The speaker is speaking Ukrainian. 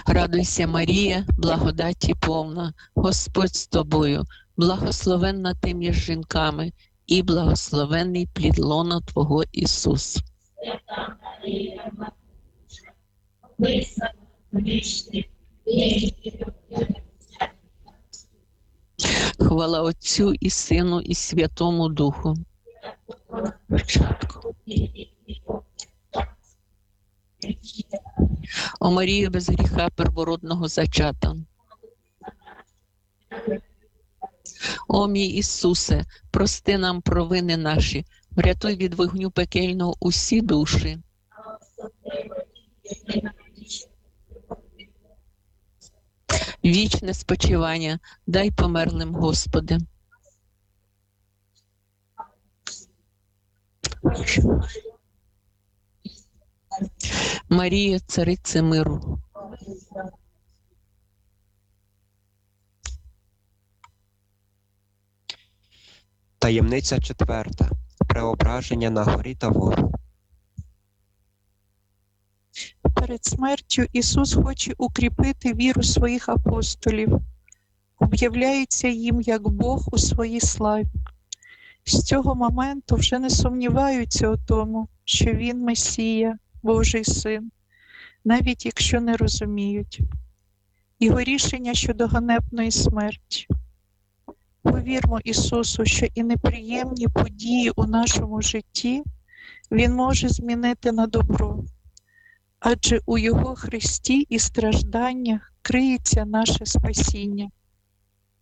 Радуйся, Марія, благодаті повна, Господь з тобою, благословенна ти між жінками, і благословенний плід лона Твого Ісус. Хвала Отцю і Сину, і Святому Духу. Початку. О Марію без гріха первородного зачата. О мій Ісусе, прости нам провини наші, врятуй від вогню пекельного усі душі. Вічне спочивання дай померлим, Господи. Марія, царице миру. Таємниця 4. Преображення на горі Тавор. Перед смертю Ісус хоче укріпити віру своїх апостолів, об'являється їм як Бог у своїй славі. З цього моменту вже не сумніваються у тому, що Він Месія, Божий Син, навіть якщо не розуміють. Його рішення щодо ганебної смерті. Повірмо Ісусу, що і неприємні події у нашому житті Він може змінити на добро, адже у Його Христі і стражданнях криється наше спасіння.